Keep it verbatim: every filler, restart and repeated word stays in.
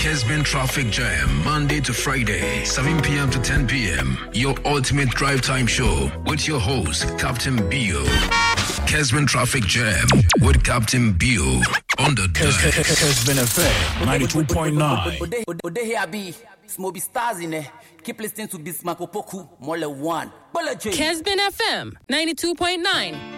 Kesbin Traffic Jam, Monday to Friday, seven p.m. to ten p.m. Your ultimate drive time show with your host, Captain Bio. Kesbin Traffic Jam with Captain Bio on the Kesbin F M ninety-two point nine. Smoby stars in there. Keep listening to Bismarck Opoku, Mole one. Kesbin F M ninety-two point nine.